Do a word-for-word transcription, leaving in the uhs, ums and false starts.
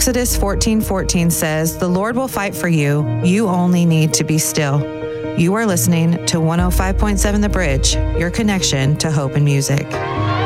Exodus fourteen fourteen says, "The Lord will fight for you. You only need to be still." You are listening to one oh five point seven The Bridge, your connection to hope and music.